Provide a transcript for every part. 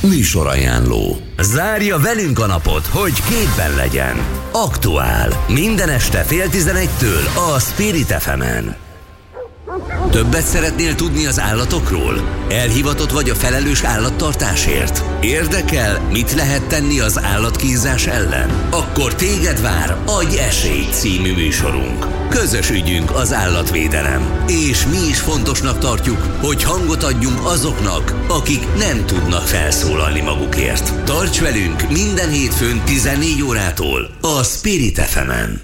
Műsorajánló. Zárja velünk a napot, hogy képben legyen. Aktuál. Minden este 10:30-től a Spirit FM-en. Többet szeretnél tudni az állatokról? Elhivatott vagy a felelős állattartásért? Érdekel, mit lehet tenni az állatkínzás ellen? Akkor téged vár Adj esélyt című műsorunk. Közös ügyünk az állatvédelem. És mi is fontosnak tartjuk, hogy hangot adjunk azoknak, akik nem tudnak felszólalni magukért. Tarts velünk minden hétfőn 14 órától a Spirit FM-en.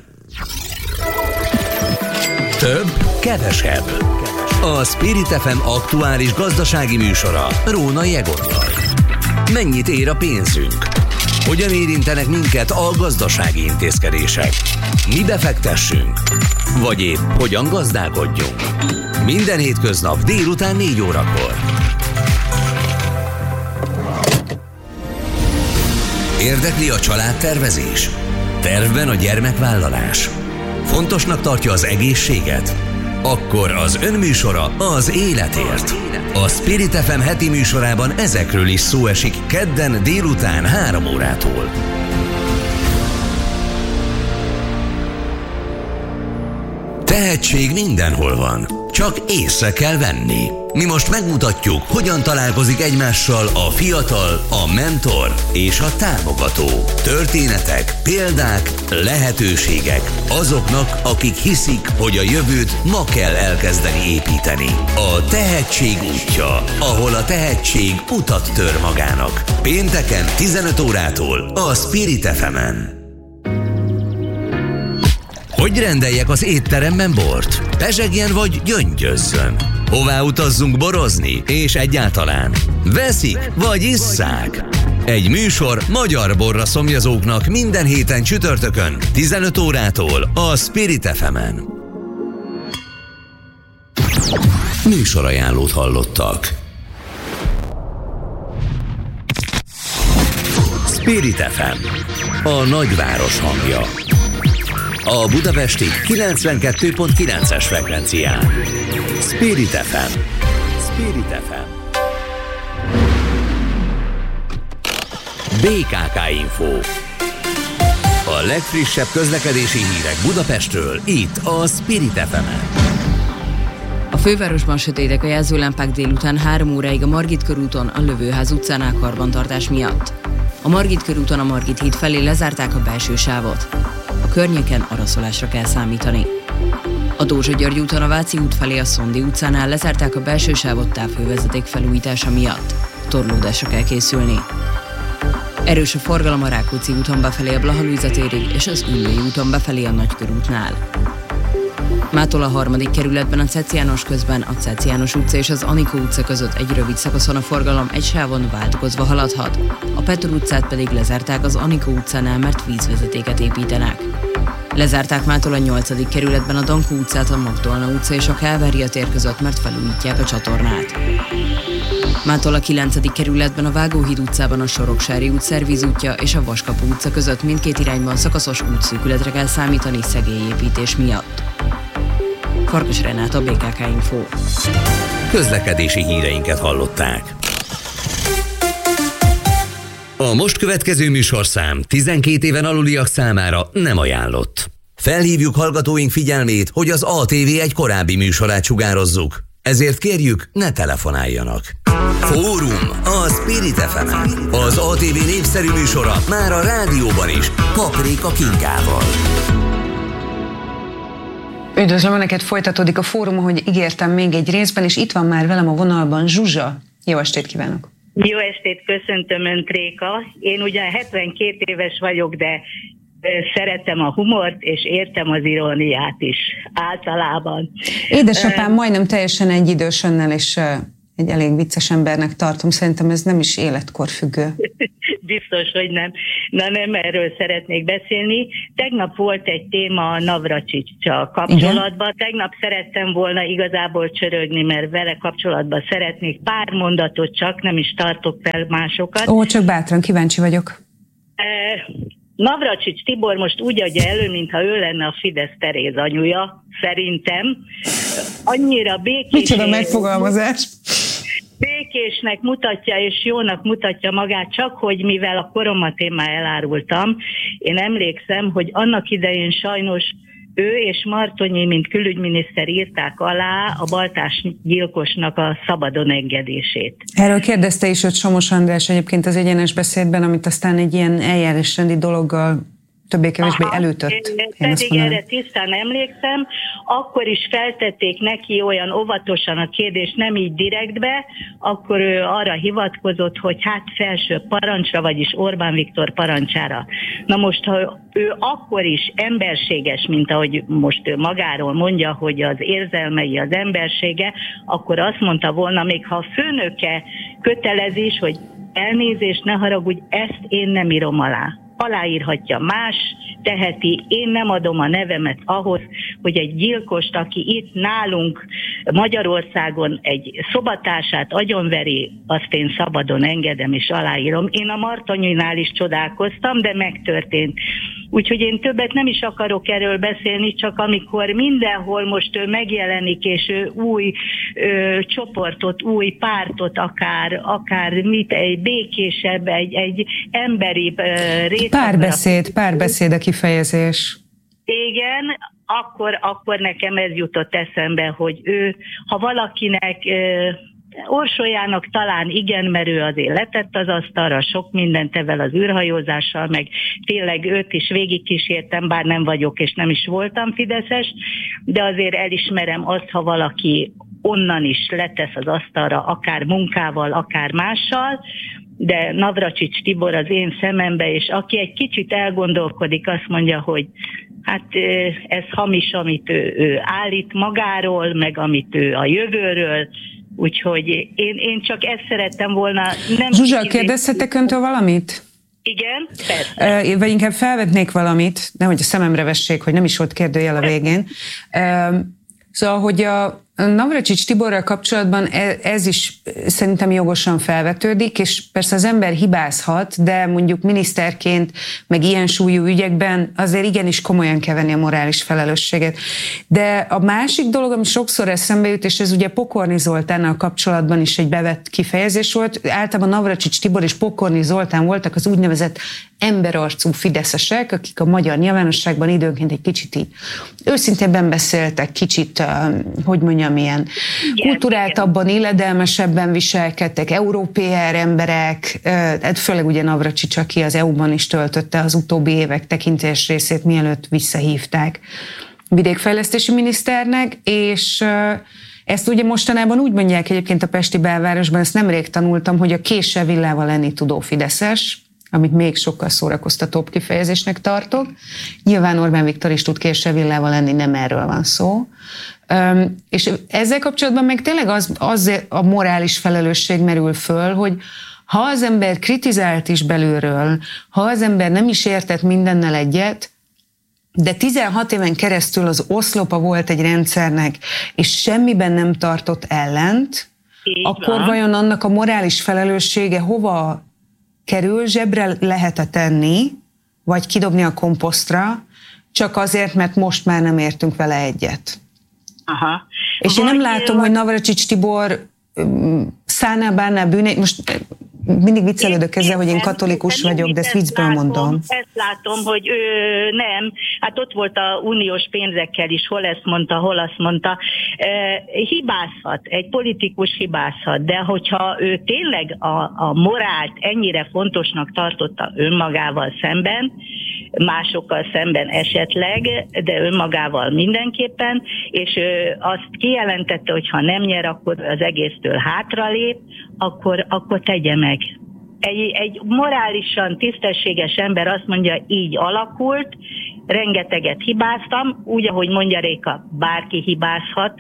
Több, kevesebb. A Spirit FM aktuális gazdasági műsora Rónai Egottal. Mennyit ér a pénzünk? Hogyan érintenek minket a gazdasági intézkedések? Mi befektessünk? Vagy épp hogyan gazdálkodjunk? Minden hétköznap délután 4 órakor. Érdekli a családtervezés? Tervben a gyermekvállalás? Fontosnak tartja az egészséget? Akkor az önműsora az életért. A Spirit FM heti műsorában ezekről is szó esik kedden délután 3 órától. Tehetség mindenhol van, csak észre kell venni. Mi most megmutatjuk, hogyan találkozik egymással a fiatal, a mentor és a támogató. Történetek, példák, lehetőségek azoknak, akik hiszik, hogy a jövőt ma kell elkezdeni építeni. A tehetség útja, ahol a tehetség utat tör magának. Pénteken 15 órától a Spirit FM-en. Hogy rendeljek az étteremben bort? Pezsegjen vagy gyöngyözzön? Hová utazzunk borozni? És egyáltalán veszik vagy isszák? Egy műsor magyar borra szomjazóknak minden héten csütörtökön 15 órától a Spirit FM-en. Műsorajánlót hallottak. Spirit FM, a nagyváros hangja. A budapesti 92.9-es frekvencián. Spirit FM. Spirit FM. BKK Info. A legfrissebb közlekedési hírek Budapestről, itt a Spirit FM-en. A fővárosban sötétek a jelzőlámpák délután 3 óráig a Margit körúton, a Lövőház utcánál karbantartás miatt. A Margit körúton a Margit híd felé lezárták a belső sávot. A környéken araszolásra kell számítani. A Dózsa György úton a Váci út felé a Szondi utcánál lezárták a belső sávot távhővezeték felújítása miatt. Torlódásra kell készülni. Erős a forgalom a Rákóczi úton befelé a Blaha Lujza térig és az Üllői úton befelé a Nagykörútnál. Mától a 3. kerületben a Ceci János közben a Ceci János utca és az Anikó utca között egy rövid szakaszon a forgalom egy sávon váltakozva haladhat. A Petr utcát pedig lezárták az Anikó utcánál, mert vízvezetéket építenek. Lezárták mától a 8. kerületben a Dankó utcát, a Magdolna utca és a Kálvária tér között, mert felújítják a csatornát. Mától a 9. kerületben a Vágóhíd utcában a Soroksári út szervízútja és a Vaskapu utca között mindkét irányban szakaszos útszűkületre kell számítani szegélyépítés miatt. Farkas Renáta, BKK Info. Közlekedési híreinket hallották. A most következő műsorszám 12 éven aluliak számára nem ajánlott. Felhívjuk hallgatóink figyelmét, hogy az ATV egy korábbi műsorát sugározzuk. Ezért kérjük, ne telefonáljanak. Fórum a Spirit FM-en. Az ATV népszerű műsora már a rádióban is, Paprika Kinkával. Üdvözlöm Önöket, folytatódik a fórum, ahogy ígértem még egy részben, és itt van már velem a vonalban Zsuzsa. Jó estét kívánok! Jó estét, köszöntöm Önt, Réka. Én ugyan 72 éves vagyok, de szeretem a humort, és értem az iróniát is, általában. Édesapám majdnem teljesen egyidős Önnel, és egy elég vicces embernek tartom. Szerintem ez nem is életkorfüggő. Biztos, hogy nem. Na nem, erről szeretnék beszélni. Tegnap volt egy téma a Navracsics-sal kapcsolatban. Igen? Tegnap szerettem volna igazából csörögni, mert vele kapcsolatban szeretnék pár mondatot, csak nem is tartok fel másokat. Ó, csak bátran, kíváncsi vagyok. Navracsics Tibor most úgy adja elő, mintha ő lenne a Fidesz Teréz anyuja, szerintem. Annyira békés. Micsoda megfogalmazás. békésnek mutatja és jónak mutatja magát, csak hogy mivel a koromat én már elárultam, én emlékszem, hogy annak idején sajnos ő és Martonyi, mint külügyminiszter írták alá a baltás gyilkosnak a szabadon engedését. Erről kérdezte is őt Somos András egyébként az Egyenes Beszédben, amit aztán egy ilyen eljárásrendi dologgal többé-kevésbé elütött. Pedig erre tisztán emlékszem, akkor is feltették neki olyan óvatosan a kérdést, nem így direktbe, akkor ő arra hivatkozott, hogy hát felső parancsra, vagyis Orbán Viktor parancsára. Na most, ha ő akkor is emberséges, mint ahogy most ő magáról mondja, hogy az érzelmei az embersége, akkor azt mondta volna, még ha a főnöke kötelezés, hogy elnézést, ne haragudj, ezt én nem írom alá. Aláírhatja más, teheti, én nem adom a nevemet ahhoz, hogy egy gyilkost, aki itt nálunk Magyarországon egy szobatársát agyonveri, azt én szabadon engedem és aláírom. Én a Martonyinál is csodálkoztam, de megtörtént. Úgyhogy én többet nem is akarok erről beszélni, csak amikor mindenhol most ő megjelenik, és ő új csoportot, új pártot, akár mit, egy békésebb, egy emberibb részt. Párbeszéd a kifejezés. Igen, akkor nekem ez jutott eszembe, hogy ő, ha valakinek... Orsolyának talán igen, mert ő azért letett az asztalra sok mindent evel az űrhajózással, meg tényleg őt is végigkísértem, bár nem vagyok és nem is voltam fideszes, de azért elismerem azt, ha valaki onnan is letesz az asztalra, akár munkával, akár mással, de Navracsics Tibor az én szemembe, és aki egy kicsit elgondolkodik, azt mondja, hogy hát ez hamis, amit ő állít magáról, meg amit ő a jövőről. Úgyhogy én csak ezt szerettem volna. Zsuzsa, kérdezhetek öntől valamit? Igen, persze. Vagy inkább felvetnék valamit, nehogy a szememre vessék, hogy nem is volt kérdőjel a végén. Szóval, hogy a Navracsics Tiborral kapcsolatban ez is szerintem jogosan felvetődik, és persze az ember hibázhat, de mondjuk miniszterként, meg ilyen súlyú ügyekben azért igenis komolyan kell venni a morális felelősséget. De a másik dolog, ami sokszor eszembe jut, és ez ugye Pokorni Zoltánnal kapcsolatban is egy bevett kifejezés volt, általában Navracsics Tibor és Pokorni Zoltán voltak az úgynevezett emberarcú fideszesek, akik a magyar nyilvánosságban időnként egy kicsit így őszintébben beszéltek, kicsit, hogy mondjam, ilyen kulturáltabban, illedelmesebben viselkedtek, európér emberek, főleg ugye Navracsics, aki az EU-ban is töltötte az utóbbi évek tekintélyes részét, mielőtt visszahívták vidékfejlesztési miniszternek, és ezt ugye mostanában úgy mondják egyébként a pesti belvárosban, ezt nemrég tanultam, hogy a késsel villával lenni tudó fideszes, amit még sokkal szórakoztatóbb kifejezésnek tartok. Nyilván Orbán Viktor is tud késsel villával lenni, nem erről van szó. És ezzel kapcsolatban meg tényleg az a morális felelősség merül föl, hogy ha az ember kritizált is belülről, ha az ember nem is értett mindennel egyet, de 16 éven keresztül az oszlopa volt egy rendszernek, és semmiben nem tartott ellent, akkor vajon annak a morális felelőssége hova kerül, zsebre lehet-e tenni, vagy kidobni a komposztra, csak azért, mert most már nem értünk vele egyet. Aha. És én nem látom, hogy Navracsics Tibor szánál-bánál bűnét, most mindig viccelődök ezzel, hogy én katolikus vagyok, de ezt viccből mondom. Ezt látom, hogy ő nem. Hát ott volt a uniós pénzekkel is, hol ezt mondta, hol azt mondta. Hibázhat, egy politikus hibázhat, de hogyha ő tényleg a morált ennyire fontosnak tartotta önmagával szemben, másokkal szemben esetleg, de önmagával mindenképpen, és azt kijelentette, hogy ha nem nyer, akkor az egésztől hátralép, akkor tegye meg. Egy morálisan tisztességes ember azt mondja, így alakult, rengeteget hibáztam, úgy, ahogy mondja Réka, bárki hibázhat,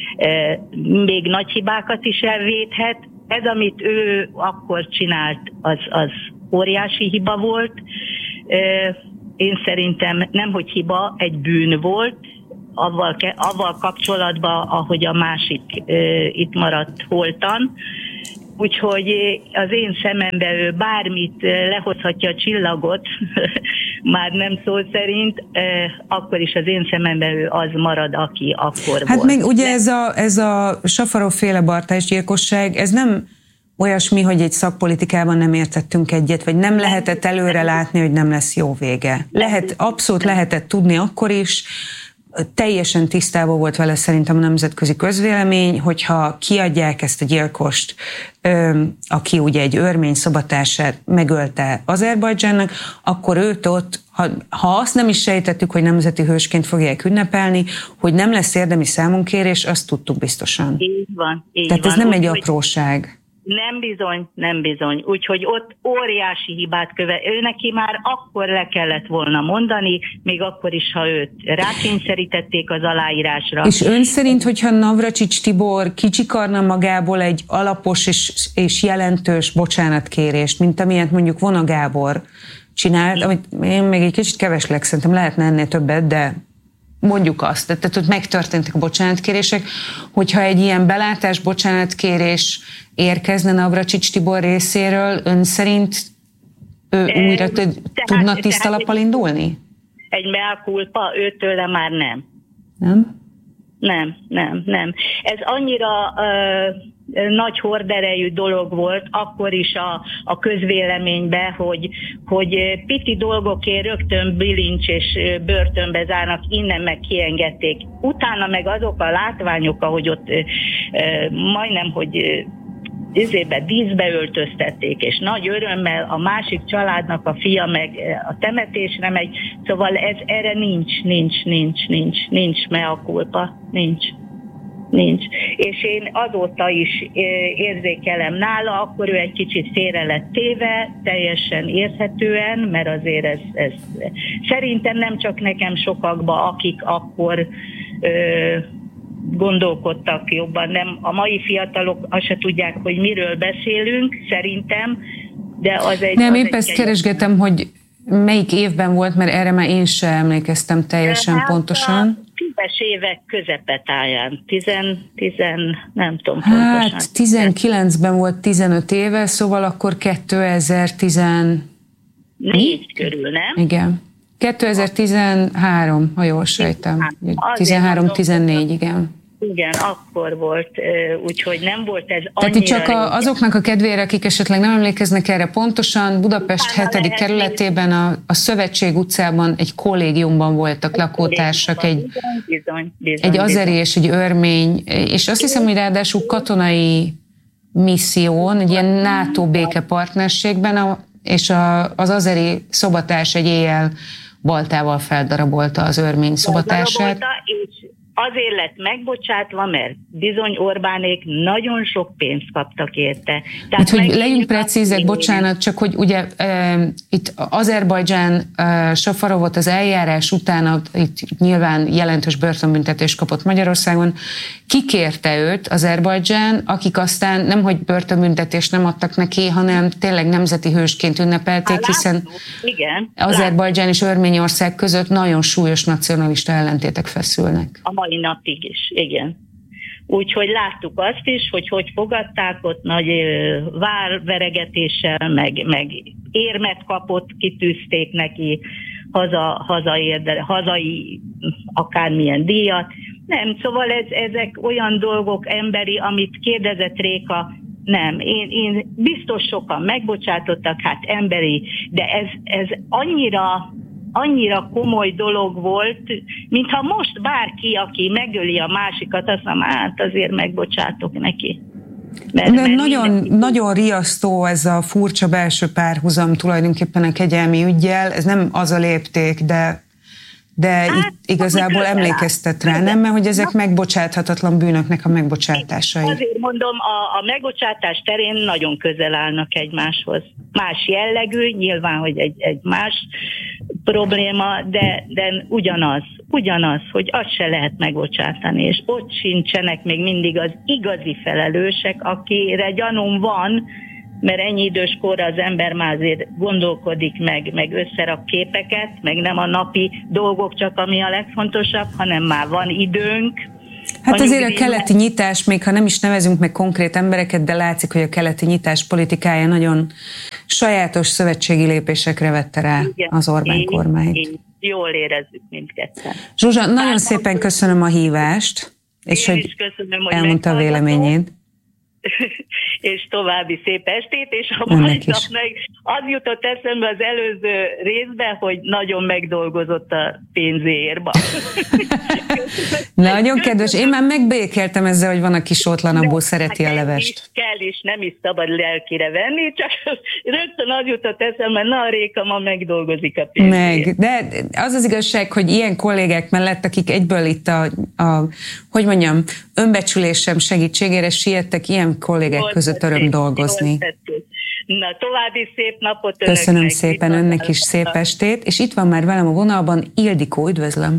még nagy hibákat is elvéthet. Ez, amit ő akkor csinált, az óriási hiba volt. Én szerintem nemhogy hiba, egy bűn volt, avval kapcsolatban, ahogy a másik itt maradt holtan. Úgyhogy az én szemembe ő bármit lehozhatja a csillagot, már nem szó szerint, akkor is az én szemembe ő az marad, aki akkor volt. Hát még ugye ez a Safarov féle Bartás gyilkosság, ez nem olyasmi, hogy egy szakpolitikában nem értettünk egyet, vagy nem lehetett előre látni, hogy nem lesz jó vége. Abszolút lehetett tudni akkor is, teljesen tisztában volt vele szerintem a nemzetközi közvélemény, hogyha kiadják ezt a gyilkost, aki ugye egy örmény szobatársát megölte Azerbajdzsánnak, akkor őt ott, ha azt nem is sejtettük, hogy nemzeti hősként fogják ünnepelni, hogy nem lesz érdemi számonkérés, azt tudtuk biztosan. Így van. Tehát ez nem egy apróság. Nem bizony. Úgyhogy ott óriási hibát ő neki már akkor le kellett volna mondani, még akkor is, ha őt rákényszerítették az aláírásra. És ön szerint, hogyha Navracsics Tibor kicsikarna magából egy alapos és jelentős bocsánatkérést, mint amilyet mondjuk Vona Gábor csinált, amit én még egy kicsit keveslek, szerintem lehetne ennél többet, de mondjuk azt, tehát ott megtörténtek a bocsánatkérések, hogyha egy ilyen belátás bocsánatkérés érkezne Navracsics Tibor részéről, ön szerint ő újra tudna tiszta lappal indulni? Egy mea culpa, őtőle már nem. Nem? Nem. Ez annyira nagy horderejű dolog volt akkor is a közvéleményben, hogy piti dolgokért rögtön bilincs és börtönbe zárnak, innen meg kiengedték. Utána meg azok a látványok, ahogy ott majdnem, hogy díszbe öltöztették, és nagy örömmel a másik családnak a fia meg a temetésre megy, szóval erre nincs mea culpa, nincs. És én azóta is érzékelem nála, akkor ő egy kicsit félre lett téve, teljesen érthetően, mert azért ez szerintem nem csak nekem, sokakba, akik akkor gondolkodtak jobban. Nem, a mai fiatalok azt se tudják, hogy miről beszélünk, szerintem, de az egy... Nem, épp ezt keresgetem, hogy melyik évben volt, mert erre már én sem emlékeztem teljesen pontosan. 10-es évek közepetáján, nem tudom pontosan. Hát 19-ben volt 15 éve, szóval akkor 2014 körül, nem? Igen. 2013, ha jól sejtem. 13-14, igen. Igen, akkor volt, úgyhogy nem volt ez annyira... Tehát itt csak azoknak a kedvére, akik esetleg nem emlékeznek erre pontosan, Budapest 7. kerületében a Szövetség utcában egy kollégiumban voltak lakótársak, egy azeri és egy örmény, és azt hiszem, hogy ráadásul katonai misszión, egy ilyen NATO békepartnerségben, és az azeri szobatárs egy éjjel baltával feldarabolta az örmény szobatársát. És azért lett megbocsátva, mert bizony Orbánék nagyon sok pénzt kaptak érte. Tehát, hogy legyünk precízek, bocsánat, csak hogy ugye itt Azerbajdzsán Safarovot az eljárás után itt nyilván jelentős börtönbüntetést kapott Magyarországon. Kikérte őt Azerbajdzsán, akik aztán nemhogy börtönbüntetést nem adtak neki, hanem tényleg nemzeti hősként ünnepelték, hiszen Azerbajdzsán és Örményország között nagyon súlyos nacionalista ellentétek feszülnek. A mai napig is, igen. Úgyhogy láttuk azt is, hogy fogadták, ott nagy várveregetéssel, meg érmet kapott, kitűzték neki hazai akármilyen díjat. Nem, szóval ezek olyan dolgok emberi, amit kérdezett Réka, nem. Én biztos sokan megbocsátottak, hát emberi, de ez annyira komoly dolog volt, mintha most bárki, aki megöli a másikat, azt mondom, hát azért megbocsátok neki. Nagyon riasztó ez a furcsa belső párhuzam tulajdonképpen a kegyelmi üggyel, ez nem az a lépték, de hát, itt igazából emlékeztet rá, nem? Mert hogy ezek megbocsáthatatlan bűnöknek a megbocsátásai. Azért mondom, a megbocsátás terén nagyon közel állnak egymáshoz. Más jellegű, nyilván, hogy egy más probléma, de ugyanaz, hogy azt se lehet megbocsátani, és ott sincsenek még mindig az igazi felelősek, akire gyanúm van, mert ennyi idős korra az ember már azért gondolkodik meg összerak képeket, meg nem a napi dolgok csak, ami a legfontosabb, hanem már van időnk. Hát azért a keleti nyitás, még ha nem is nevezünk meg konkrét embereket, de látszik, hogy a keleti nyitás politikája nagyon sajátos szövetségi lépésekre vette rá az Orbán kormányt. Jól érezzük mindketten. Zsuzsa, nagyon szépen köszönöm a hívást, és hogy elmondta a véleményét. és további szép estét, és a mai nap meg az jutott eszembe az előző részben, hogy nagyon megdolgozott a pénzéért. Nagyon kedves, én már megbékeltem ezzel, hogy van, aki sótlanabbul szereti a levest. Kell is, nem is szabad lelkire venni, csak rögtön az jutott eszembe, na a Réka ma megdolgozik a pénzéért. Meg, de az az igazság, hogy ilyen kollégák mellett, akik egyből itt hogy mondjam, önbecsülésem segítségére siettek, ilyen kollégák között öröm dolgozni. Na, további szép napot önöknek. Köszönöm szépen, önnek is szép estét, és itt van már velem a vonalban Ildikó, üdvözlöm.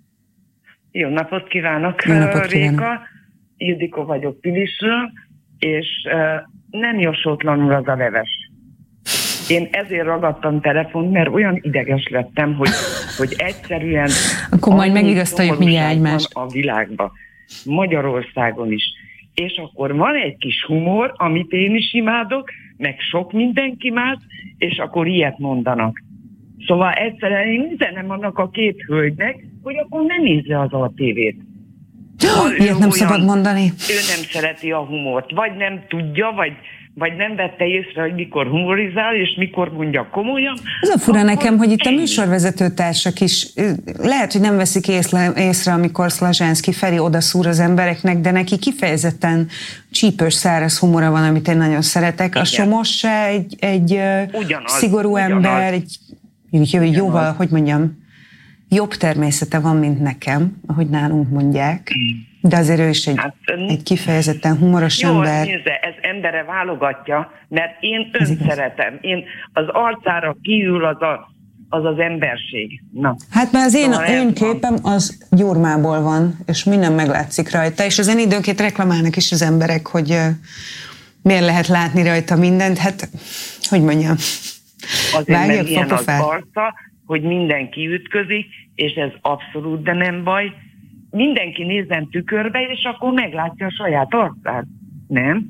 Jó napot kívánok, Jó napot kívánok. Réka. Ildikó vagyok Pilisről, és nem jósótlanul az a leves. Én ezért ragadtam telefont, mert olyan ideges lettem, hogy egyszerűen... Akkor majd megvigasztaljuk mindjárt egymást. A világban, Magyarországon is. És akkor van egy kis humor, amit én is imádok, meg sok mindenki más, és akkor ilyet mondanak. Szóval egyszerűen én üzenem annak a két hölgynek, hogy akkor ne nézze az ATV-t. Ilyet nem szabad mondani. Ő nem szereti a humort, vagy nem tudja, vagy nem vette észre, hogy mikor humorizál, és mikor mondja komolyan. Az a fura nekem, hogy itt a műsorvezetőtársak is lehet, hogy nem veszik észre, amikor Szlazsánszky Feri odaszúr az embereknek, de neki kifejezetten csípős, száraz humora van, amit én nagyon szeretek. Igen. A Somos se egy szigorú ember, egy jóval, hogy mondjam, jobb természete van, mint nekem, ahogy nálunk mondják. De azért ő is egy kifejezetten humoros ember. Jó, nézze, ez embere válogatja, mert én önt szeretem. Én az arcára kívül az emberség. Na. Hát mert az én képem az Gyurmából van, és minden meglátszik rajta, és ezen időnként reklamálnak is az emberek, hogy miért lehet látni rajta mindent. Hát, hogy mondjam, azért, mert ilyen az arca, hogy mindenki ütközik, és ez abszolút, de nem baj. Mindenki nézzen tükörbe, és akkor meglátja a saját arcát. Nem?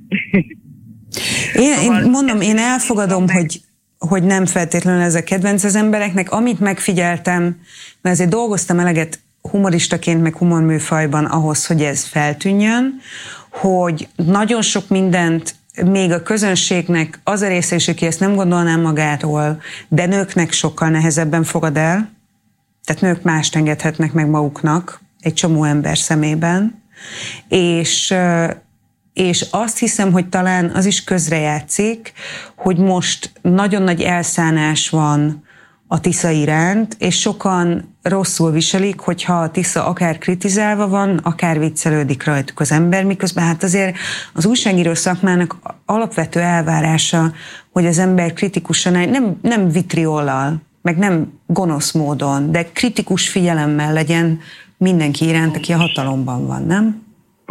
Én mondom, én elfogadom, hogy nem feltétlenül ez a kedvenc az embereknek. Amit megfigyeltem, mert azért dolgoztam eleget humoristaként, meg humorműfajban ahhoz, hogy ez feltűnjön, hogy nagyon sok mindent még a közönségnek az a része is, aki ezt nem gondolnám magáról, de nőknek sokkal nehezebben fogad el. Tehát nők mást engedhetnek meg maguknak egy csomó ember szemében. És azt hiszem, hogy talán az is közrejátszik, hogy most nagyon nagy elszánás van a Tisza iránt, és sokan rosszul viselik, hogyha a Tisza akár kritizálva van, akár viccelődik rajtuk az ember, miközben hát azért az újságíró szakmának alapvető elvárása, hogy az ember kritikusan, nem vitriollal, meg nem gonosz módon, de kritikus figyelemmel legyen mindenki iránt, aki a hatalomban van, nem?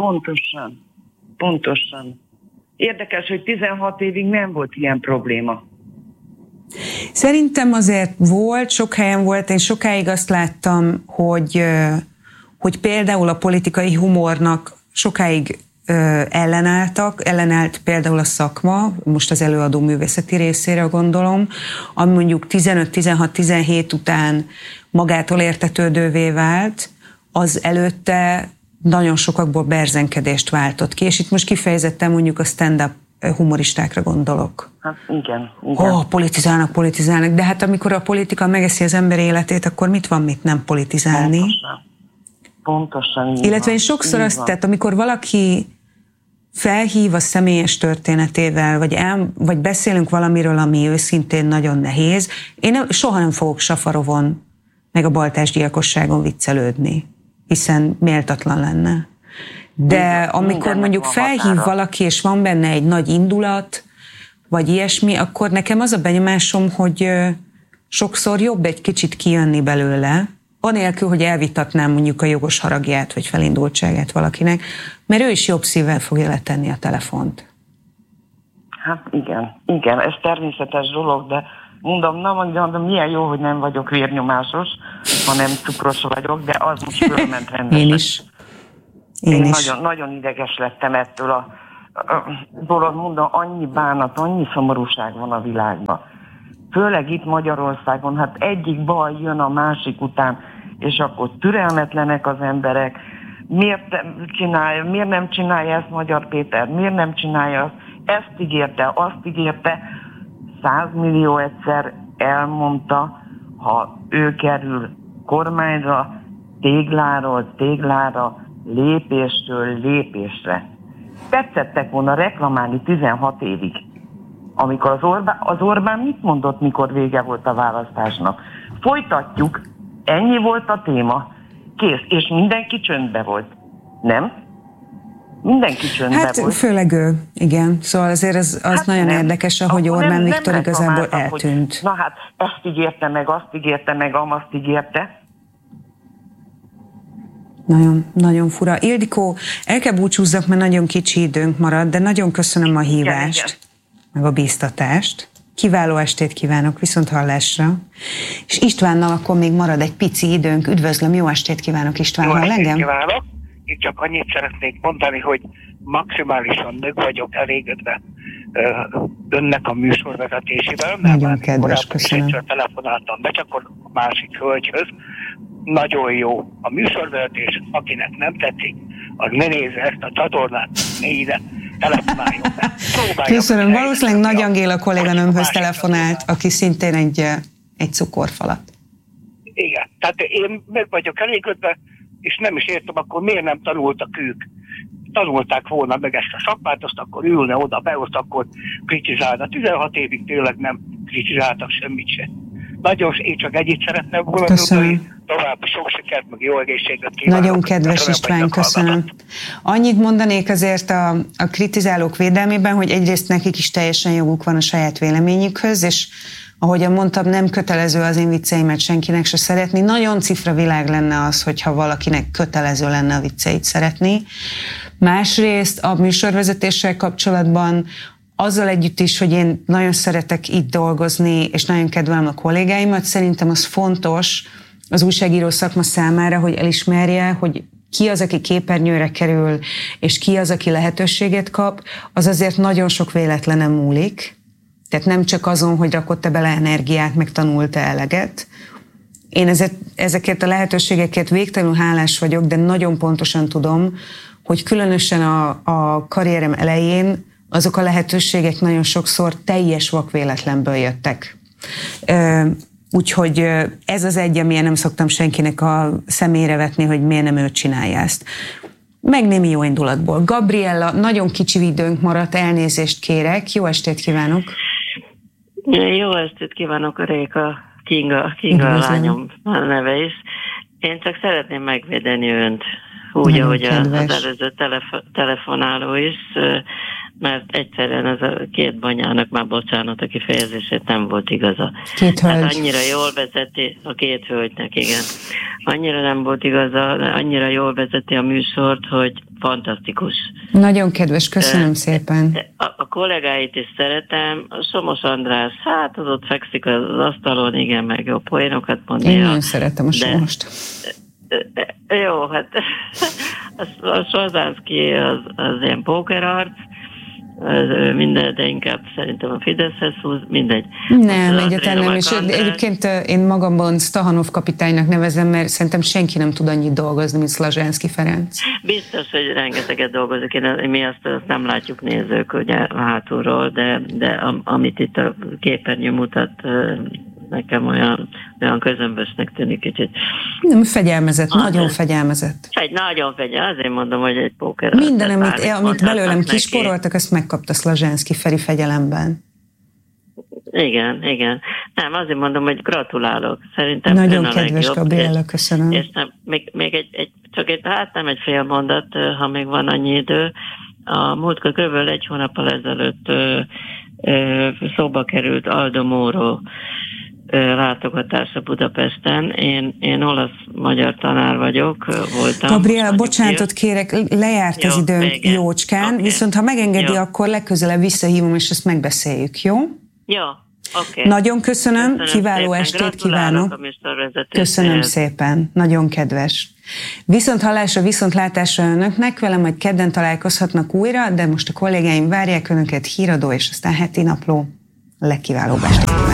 Pontosan. Érdekes, hogy 16 évig nem volt ilyen probléma. Szerintem azért volt, sok helyen volt, én sokáig azt láttam, hogy például a politikai humornak sokáig ellenállt például a szakma, most az előadó művészeti részére gondolom, ami mondjuk 15-16-17 után magától értetődővé vált, az előtte nagyon sokakból berzenkedést váltott ki, és itt most kifejezetten mondjuk a stand-up humoristákra gondolok. Hát igen. Politizálnak, de hát amikor a politika megeszi az ember életét, akkor mit van, mit nem politizálni? Pontosan. Illetve én sokszor tehát amikor valaki felhív a személyes történetével, vagy beszélünk valamiről, ami őszintén nagyon nehéz, én soha nem fogok Safarovon, meg a baltásgyilkosságon viccelődni, hiszen méltatlan lenne. De amikor mondjuk felhív valaki, és van benne egy nagy indulat, vagy ilyesmi, akkor nekem az a benyomásom, hogy sokszor jobb egy kicsit kijönni belőle, anélkül, hogy elvitatnám mondjuk a jogos haragját, vagy felindultságát valakinek, mert ő is jobb szívvel fogja letenni a telefont. Hát igen, ez természetes dolog, de mondom, milyen jó, hogy nem vagyok vérnyomásos, hanem cukros vagyok, de az most fölment rendesen. Én is. Nagyon ideges lettem ettől a dolog, mondom, annyi bánat, annyi szomorúság van a világban. Főleg itt Magyarországon, hát egyik baj jön a másik után, és akkor türelmetlenek az emberek. Miért nem csinálja ezt Magyar Péter? Miért nem csinálja azt? ezt ígérte, azt ígérte, 100 millió egyszer elmondta, ha ő kerül kormányra, tégláról téglára, lépésről lépésre. Tetszettek volna reklamálni 16 évig. Amikor az Orbán mit mondott, mikor vége volt a választásnak? Folytatjuk, ennyi volt a téma, kész, és mindenki csöndbe volt. Nem? Mindenki csöndbe volt. Főleg ő, igen. Szóval azért az nagyon érdekes, ahogy Orbán Viktor igazából eltűnt. Hogy, na hát, ezt ígérte meg, azt ígérte meg, amazt ígérte. Nagyon, nagyon fura. Ildikó, el kell búcsúzzak, mert nagyon kicsi időnk marad, de nagyon köszönöm a hívást, igen. Meg a bíztatást. Kiváló estét kívánok, viszont hallásra. És Istvánnal akkor még marad egy pici időnk. Üdvözlöm, jó estét kívánok, István. Jó hall estét engem? Kívánok. Itt csak annyit szeretnék mondani, hogy maximálisan meg vagyok elégedve önnek a műsorvezetésével. Nagyon kedves, köszönöm. Egyszer telefonáltam be, csak a másik hölgyhöz. Nagyon jó a műsorvezetés, akinek nem tetszik, az ne nézze ezt a csatornát, ne ide telefonáljon be. Köszönöm, valószínűleg Nagy Angéla kolléganőmhöz telefonált, aki szintén egy cukorfalat. Igen, tehát én meg vagyok elégedve, és nem is értem, akkor miért nem tanultak ők. Tanulták volna meg ezt a szakmát, azt akkor ülne oda be, azt akkor kritizálna. 16 évig tényleg nem kritizáltak semmit se. Nagyon, én csak egyet szeretném volna tudni, további sok sikert, meg jó egészséget kívánok. Nagyon kedves István, köszönöm. Annyit mondanék azért a kritizálók védelmében, hogy egyrészt nekik is teljesen joguk van a saját véleményükhöz, és ahogyan mondtam, nem kötelező az én vicceimet senkinek se szeretni. Nagyon cifra világ lenne az, hogyha valakinek kötelező lenne a vicceit szeretni. Másrészt a műsorvezetéssel kapcsolatban azzal együtt is, hogy én nagyon szeretek itt dolgozni, és nagyon kedvelem a kollégáimat, szerintem az fontos az újságíró szakma számára, hogy elismerje, hogy ki az, aki képernyőre kerül, és ki az, aki lehetőséget kap, az azért nagyon sok véletlenen múlik. Tehát nem csak azon, hogy rakott-e bele energiát, meg tanult-e eleget. Én ezekért a lehetőségekért végtelenül hálás vagyok, de nagyon pontosan tudom, hogy különösen a karrierem elején azok a lehetőségek nagyon sokszor teljes vakvéletlenből jöttek. Úgyhogy ez az egy, amilyen nem szoktam senkinek a szemére vetni, hogy miért nem ő csinálja ezt. Meg némi jó indulatból. Gabriella, nagyon kicsi időnk maradt, elnézést kérek. Jó estét kívánok! Jó estét kívánok, a Réka, Kinga a lányom neve is. Én csak szeretném megvédeni önt, úgy, ahogy az előző telefonáló is, mert egyszerűen ez a két banyának, már bocsánat, a kifejezését nem volt igaza. Hát annyira jól vezeti, a két hölgynek, igen. Annyira nem volt igaza, annyira jól vezeti a műsort, hogy fantasztikus. Nagyon kedves, köszönöm szépen. A kollégáit is szeretem. Somos András, hát az ott fekszik az asztalon, igen, meg jó poénokat mond. Én nagyon szeretem a Somost. Jó, hát a Sazánszky az ilyen pókerarc, minden, de inkább szerintem a Fideszhez húz, mindegy. Nem, egyáltalán nem, és egyébként én magamban Stahanov kapitánynak nevezem, mert szerintem senki nem tud annyit dolgozni, mint Szlazsánszky Ferenc. Biztos, hogy rengeteget dolgozik, mi azt nem látjuk nézők ugye hátulról, de amit itt a képernyő mutat, nekem olyan közömbösnek tűnik kicsit. Nem, fegyelmezett, nagyon fegyelmezett. Nagyon fegyelmezett, azért mondom, hogy egy póker. Minden, amit belőlem kisporoltak, azt megkapta Szlazsánszky Feri fegyelemben. Igen. Nem, azért mondom, hogy gratulálok. Szerintem nagyon kedves, Gabriella, köszönöm. És nem, még csak nem egy fél mondat, ha még van annyi idő. A múltkor kb. 1 hónappal ezelőtt szóba került Aldo Moro látogatása Budapesten. Én olasz-magyar tanár vagyok, voltam. Gabriella, bocsánatot kérek, lejárt az időnk jócskán, viszont ha megengedi, akkor legközelebb visszahívom, és ezt megbeszéljük, jó? Jó, oké. Nagyon köszönöm, kiváló estét kívánok. Köszönöm szépen, nagyon kedves. Viszont hallásra, viszont látásra önöknek, velem majd kedden találkozhatnak újra, de most a kollégáim várják önöket, híradó és aztán heti napló. Legkiválóbb estét.